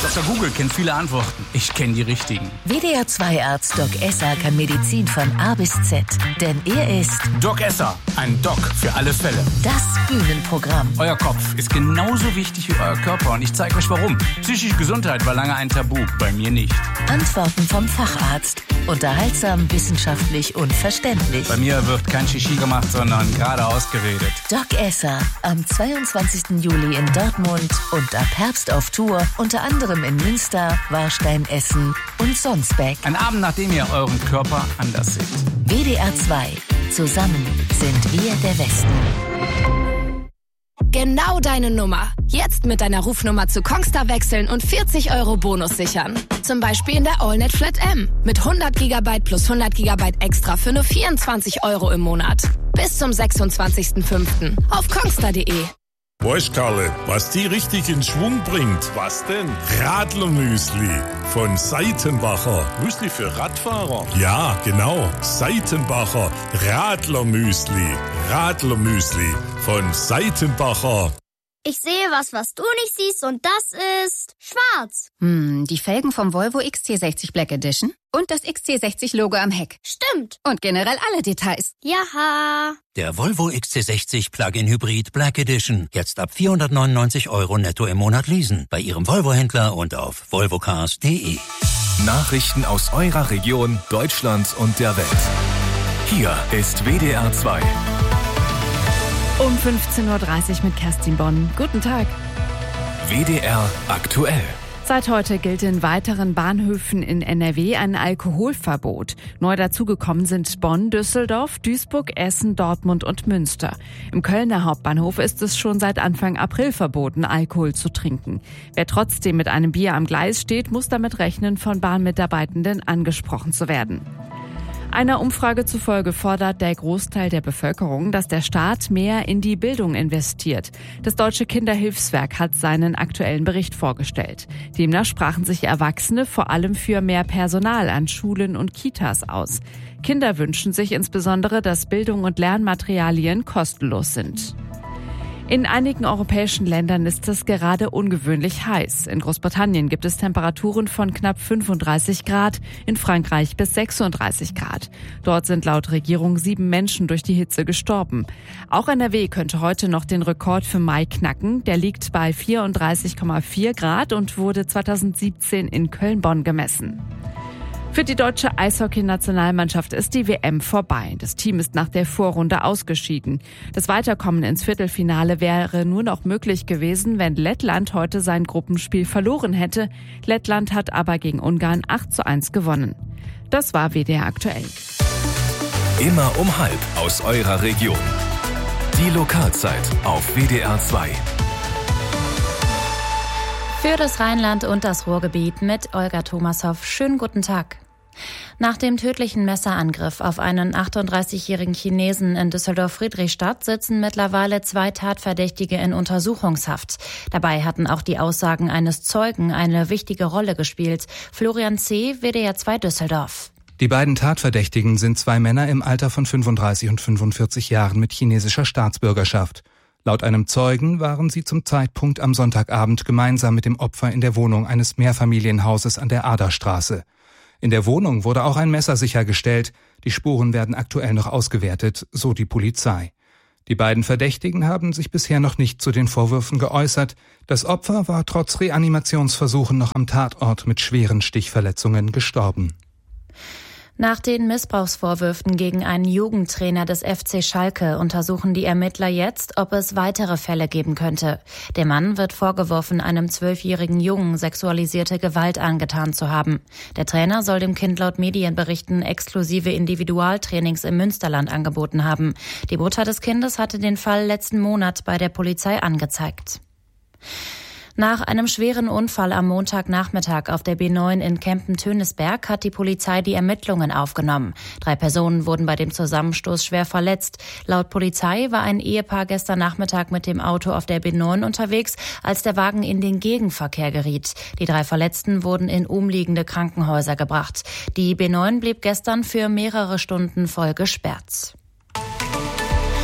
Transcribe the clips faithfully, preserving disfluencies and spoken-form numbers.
Doktor Google kennt viele Antworten. Ich kenne die richtigen. W D R zwei Arzt Doc Esser kann Medizin von A bis Z. Denn er ist Doc Esser, ein Doc für alle Fälle. Das Bühnenprogramm. Euer Kopf ist genauso wichtig wie euer Körper und ich zeige euch warum. Psychische Gesundheit war lange ein Tabu, bei mir nicht. Antworten vom Facharzt. Unterhaltsam, wissenschaftlich und verständlich. Bei mir wird kein Shishi gemacht, sondern geradeaus geredet. Doc Esser am zweiundzwanzigsten Juli in Dortmund und ab Herbst auf Tour, unter anderem in Münster, Warstein, Essen und Sonsbeck. Ein Abend, nachdem ihr euren Körper anders seht. W D R zwei. Zusammen sind wir der Westen. Genau deine Nummer. Jetzt mit deiner Rufnummer zu Kongstar wechseln und vierzig Euro Bonus sichern. Zum Beispiel in der AllNet Flat M. Mit hundert Gigabyte plus hundert Gigabyte extra für nur vierundzwanzig Euro im Monat. Bis zum sechsundzwanzigsten fünften auf kongstar punkt de. Weißt Karle, was die richtig in Schwung bringt? Was denn? Radlermüsli von Seitenbacher. Müsli für Radfahrer? Ja, genau. Seitenbacher Radlermüsli. Radlermüsli von Seitenbacher. Ich sehe was, was du nicht siehst, und das ist schwarz. Hm, die Felgen vom Volvo X C sechzig Black Edition und das X C sechzig Logo am Heck. Stimmt. Und generell alle Details. Jaha. Der Volvo X C sechzig Plug-in Hybrid Black Edition. Jetzt ab vierhundertneunundneunzig Euro netto im Monat leasen. Bei Ihrem Volvo-Händler und auf volvocars punkt de. Nachrichten aus eurer Region, Deutschland und der Welt. Hier ist W D R zwei. Um fünfzehn Uhr dreißig mit Kerstin Bonn. Guten Tag. W D R aktuell. Seit heute gilt in weiteren Bahnhöfen in N R W ein Alkoholverbot. Neu dazugekommen sind Bonn, Düsseldorf, Duisburg, Essen, Dortmund und Münster. Im Kölner Hauptbahnhof ist es schon seit Anfang April verboten, Alkohol zu trinken. Wer trotzdem mit einem Bier am Gleis steht, muss damit rechnen, von Bahnmitarbeitenden angesprochen zu werden. Einer Umfrage zufolge fordert der Großteil der Bevölkerung, dass der Staat mehr in die Bildung investiert. Das Deutsche Kinderhilfswerk hat seinen aktuellen Bericht vorgestellt. Demnach sprachen sich Erwachsene vor allem für mehr Personal an Schulen und Kitas aus. Kinder wünschen sich insbesondere, dass Bildung und Lernmaterialien kostenlos sind. In einigen europäischen Ländern ist es gerade ungewöhnlich heiß. In Großbritannien gibt es Temperaturen von knapp fünfunddreißig Grad, in Frankreich bis sechsunddreißig Grad. Dort sind laut Regierung sieben Menschen durch die Hitze gestorben. Auch N R W könnte heute noch den Rekord für Mai knacken. Der liegt bei vierunddreißig Komma vier Grad und wurde zweitausendsiebzehn in Köln-Bonn gemessen. Für die deutsche Eishockey-Nationalmannschaft ist die W M vorbei. Das Team ist nach der Vorrunde ausgeschieden. Das Weiterkommen ins Viertelfinale wäre nur noch möglich gewesen, wenn Lettland heute sein Gruppenspiel verloren hätte. Lettland hat aber gegen Ungarn acht zu eins gewonnen. Das war W D R aktuell. Immer um halb aus eurer Region. Die Lokalzeit auf W D R zwei. Für das Rheinland und das Ruhrgebiet mit Olga Thomashoff. Schönen guten Tag. Nach dem tödlichen Messerangriff auf einen achtunddreißigjährigen Chinesen in Düsseldorf-Friedrichstadt sitzen mittlerweile zwei Tatverdächtige in Untersuchungshaft. Dabei hatten auch die Aussagen eines Zeugen eine wichtige Rolle gespielt. Florian C., W D R zwei Düsseldorf. Die beiden Tatverdächtigen sind zwei Männer im Alter von fünfunddreißig und fünfundvierzig Jahren mit chinesischer Staatsbürgerschaft. Laut einem Zeugen waren sie zum Zeitpunkt am Sonntagabend gemeinsam mit dem Opfer in der Wohnung eines Mehrfamilienhauses an der Aderstraße. In der Wohnung wurde auch ein Messer sichergestellt. Die Spuren werden aktuell noch ausgewertet, so die Polizei. Die beiden Verdächtigen haben sich bisher noch nicht zu den Vorwürfen geäußert. Das Opfer war trotz Reanimationsversuchen noch am Tatort mit schweren Stichverletzungen gestorben. Nach den Missbrauchsvorwürfen gegen einen Jugendtrainer des F C Schalke untersuchen die Ermittler jetzt, ob es weitere Fälle geben könnte. Der Mann wird vorgeworfen, einem zwölfjährigen Jungen sexualisierte Gewalt angetan zu haben. Der Trainer soll dem Kind laut Medienberichten exklusive Individualtrainings im Münsterland angeboten haben. Die Mutter des Kindes hatte den Fall letzten Monat bei der Polizei angezeigt. Nach einem schweren Unfall am Montagnachmittag auf der B neun in Kempen-Tönisberg hat die Polizei die Ermittlungen aufgenommen. Drei Personen wurden bei dem Zusammenstoß schwer verletzt. Laut Polizei war ein Ehepaar gestern Nachmittag mit dem Auto auf der B neun unterwegs, als der Wagen in den Gegenverkehr geriet. Die drei Verletzten wurden in umliegende Krankenhäuser gebracht. Die B neun blieb gestern für mehrere Stunden voll gesperrt.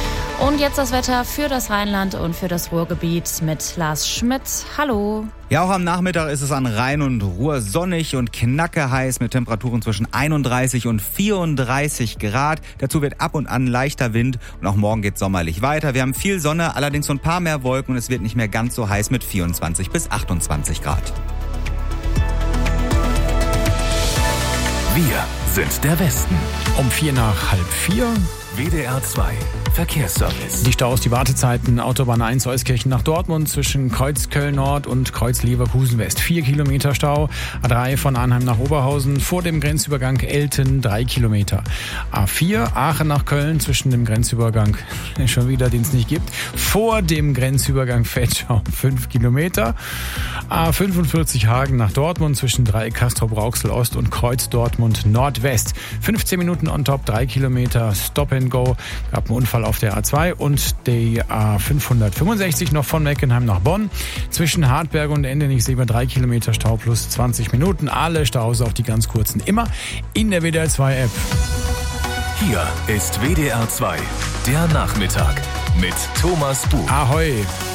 Und jetzt das Wetter für das Rheinland und für das Ruhrgebiet mit Lars Schmidt. Hallo. Ja, auch am Nachmittag ist es an Rhein und Ruhr sonnig und knackeheiß mit Temperaturen zwischen einunddreißig und vierunddreißig Grad. Dazu wird ab und an leichter Wind und auch morgen geht sommerlich weiter. Wir haben viel Sonne, allerdings so ein paar mehr Wolken und es wird nicht mehr ganz so heiß mit vierundzwanzig bis achtundzwanzig Grad. Wir sind der Westen. Um vier nach halb vier. W D R zwei Verkehrsservice. Die Staus, die Wartezeiten, Autobahn eins Euskirchen nach Dortmund zwischen Kreuz Köln Nord und Kreuz Leverkusen West. Vier Kilometer Stau. A drei von Arnheim nach Oberhausen vor dem Grenzübergang Elten drei Kilometer. A vier Aachen nach Köln zwischen dem Grenzübergang, schon wieder, den es nicht gibt, vor dem Grenzübergang Vetschau fünf Kilometer. A fünfundvierzig Hagen nach Dortmund zwischen drei Castrop-Rauxel Ost und Kreuz Dortmund Nordwest. fünfzehn Minuten on top, drei Kilometer Stop and Go. Gab einen Unfall auf der A zwei und die A fünfhundertfünfundsechzig noch von Meckenheim nach Bonn. Zwischen Hartberg und Endenich sehen wir drei Kilometer Stau plus zwanzig Minuten. Alle Staus, auch die ganz kurzen, immer in der W D R zwei App. Hier ist W D R zwei, der Nachmittag mit Thomas Buch. Ahoi.